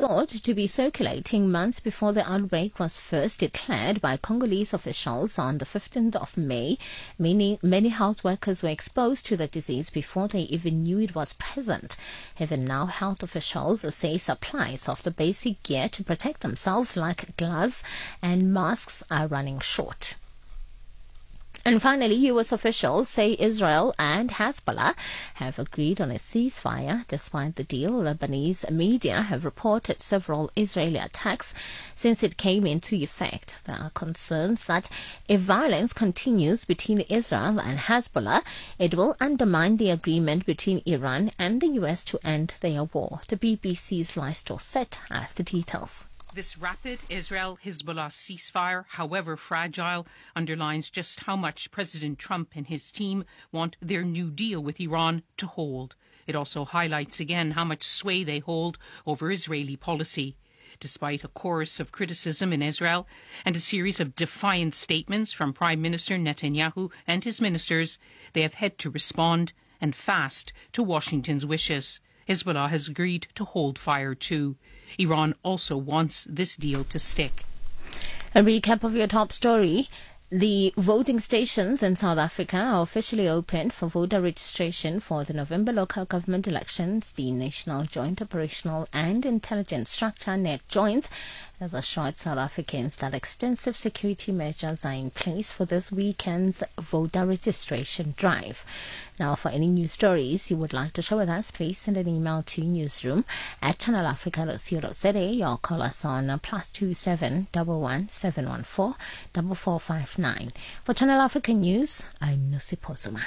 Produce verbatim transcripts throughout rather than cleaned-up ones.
thought to be circulating months before the outbreak was first declared by Congolese officials on the fifteenth of May, meaning many health workers were exposed to the disease before they even knew it was present. Even now, health officials say supplies of the basic gear to protect themselves, like gloves and masks, are running short. And finally, U S officials say Israel and Hezbollah have agreed on a ceasefire. Despite the deal, Lebanese media have reported several Israeli attacks since it came into effect. There are concerns that if violence continues between Israel and Hezbollah, it will undermine the agreement between Iran and the U S to end their war. The B B C's Lise Dorset has the details. This rapid Israel-Hezbollah ceasefire, however fragile, underlines just how much President Trump and his team want their new deal with Iran to hold. It also highlights again how much sway they hold over Israeli policy. Despite a chorus of criticism in Israel and a series of defiant statements from Prime Minister Netanyahu and his ministers, they have had to respond, and fast, to Washington's wishes. Hezbollah has agreed to hold fire too. Iran also wants this deal to stick. A recap of your top story. The voting stations in South Africa are officially opened for voter registration for the November local government elections. The National Joint Operational and Intelligence Structure, NET, joins has assured South Africans that extensive security measures are in place for this weekend's voter registration drive. Now, for any news stories you would like to share with us, please send an email to newsroom at channel africa dot co dot za or call us on plus two seven one one seven one four four four five nine. For Channel Africa News, I'm Nosipho Zuma.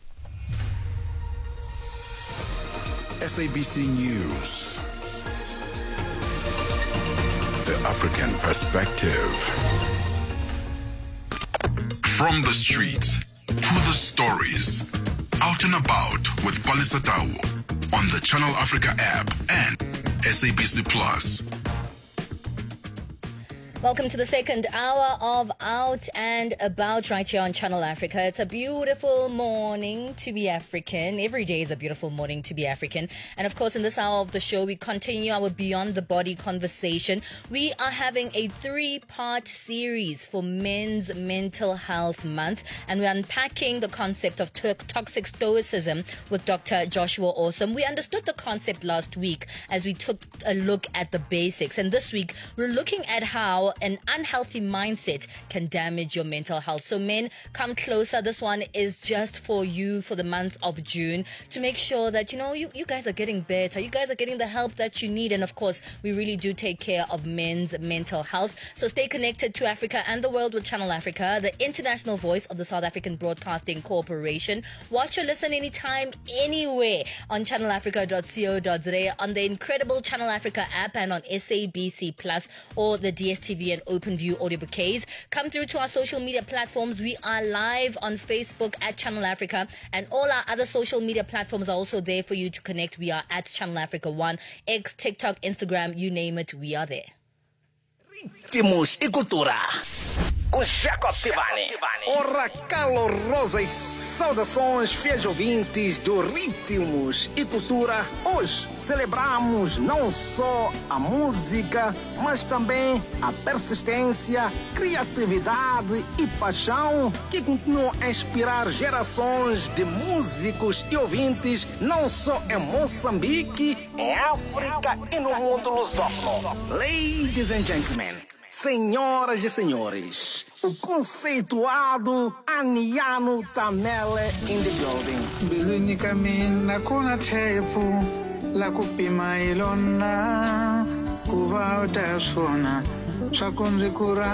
S A B C News. The African perspective. From the streets to the stories. Out and about with Palisa Tau on the Channel Africa app and S A B C Plus. Welcome to the second hour of Out and About right here on Channel Africa. It's a beautiful morning to be African. Every day is a beautiful morning to be African. And of course, in this hour of the show, we continue our Beyond the Body conversation. We are having a three-part series for Men's Mental Health Month. And we're unpacking the concept of to- toxic stoicism with Doctor Joshua Awesome. We understood the concept last week as we took a look at the basics. And this week, we're looking at how an unhealthy mindset can damage your mental health. So men, come closer. This one is just for you for the month of June to make sure that, you know, you, you guys are getting better. You guys are getting the help that you need. And of course, we really do take care of men's mental health. So stay connected to Africa and the world with Channel Africa, the international voice of the South African Broadcasting Corporation. Watch or listen anytime, anywhere on channel africa dot co dot za, on the incredible Channel Africa app, and on S A B C Plus or the D S T V and OpenView audio bouquets. Come through to our social media platforms. We are live on Facebook at Channel Africa, and all our other social media platforms are also there for you to connect. We are at Channel Africa One, X, TikTok, Instagram, you name it, we are there. Ritmos e cultura com Jacob Tivani. Ora, calorosas saudações, fiéis ouvintes do Ritmos e Cultura. Hoje celebramos não só a música, mas também a persistência, criatividade e paixão que continuam a inspirar gerações de músicos e ouvintes, não só em Moçambique, Em África e no mundo lusófono. Ladies and gentlemen, senhoras e senhores, o conceituado Aniano Tamele in the building. Mbilwini ka mina ku na thepfu la ku pima hi lona ku va u ta swona swa ku ndzi ku